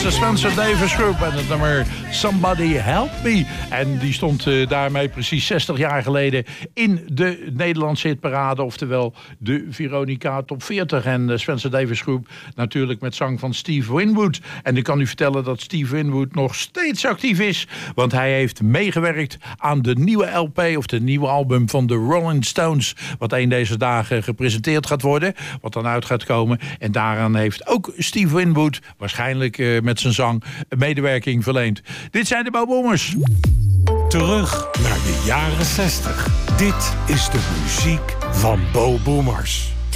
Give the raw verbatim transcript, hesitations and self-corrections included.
de Spencer Davis Group en het nummer Somebody Help Me. En die stond uh, daarmee precies zestig jaar geleden in de Nederlandse hitparade, oftewel de Veronica Top veertig. En de Spencer Davis Group natuurlijk met zang van Steve Winwood. En ik kan u vertellen dat Steve Winwood nog steeds actief is, want hij heeft meegewerkt aan de nieuwe L P of de nieuwe album van de Rolling Stones, wat een deze dagen gepresenteerd gaat worden, wat dan uit gaat komen. En daaraan heeft ook Steve Winwood waarschijnlijk uh, met zijn zang medewerking verleend. Dit zijn de Bo Boomers. Terug naar de jaren zestig. Dit is de muziek van Bo Boomers.